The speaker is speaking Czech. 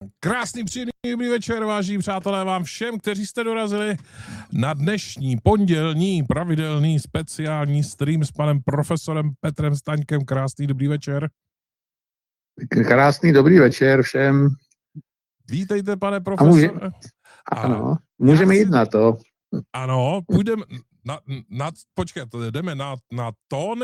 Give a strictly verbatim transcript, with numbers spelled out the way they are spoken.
Krásný, příjemný dobrý večer, vážení přátelé, vám všem, kteří jste dorazili na dnešní pondělní pravidelný speciální stream s panem profesorem Petrem Staňkem. Krásný dobrý večer. Krásný dobrý večer všem. Vítejte, pane profesore. Může, ano, můžeme jít na to. Ano, půjdeme na, na, počkej, jdeme na, na to,